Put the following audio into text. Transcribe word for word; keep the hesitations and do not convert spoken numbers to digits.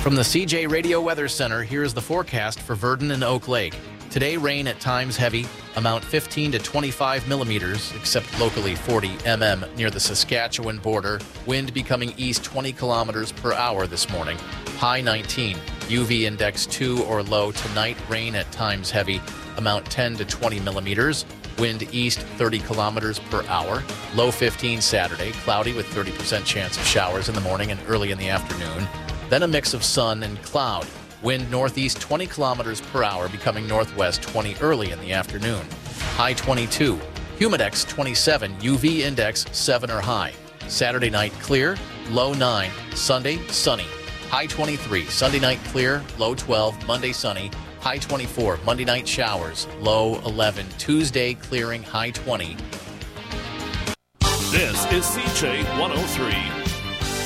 From the C J Radio Weather Center, here's the forecast for Verdon and Oak Lake. Today, rain at times heavy, amount fifteen to twenty-five millimeters, except locally forty millimeters near the Saskatchewan border. Wind becoming east twenty kilometers per hour this morning. High nineteen. U V index two or low tonight. Rain at times heavy, amount ten to twenty millimeters. Wind east thirty kilometers per hour. Low fifteen Saturday. Cloudy with thirty percent chance of showers in the morning and early in the afternoon. Then a mix of sun and cloud. Wind northeast twenty kilometers per hour, becoming northwest twenty early in the afternoon. High twenty-two. Humidex twenty-seven. U V index seven or high. Saturday night clear. Low nine. Sunday sunny. High twenty-three. Sunday night clear. Low twelve. Monday sunny. High twenty-four. Monday night showers. Low eleven. Tuesday clearing. High twenty. This is C J one oh three.